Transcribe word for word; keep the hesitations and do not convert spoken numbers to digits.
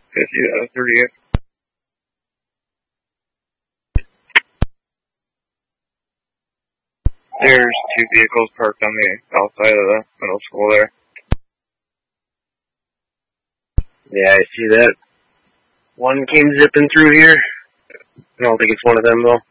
fifty out of thirty-eight. There's two vehicles parked on the south side of the middle school there. Yeah, I see that. One came zipping through here. I don't think it's one of them, though.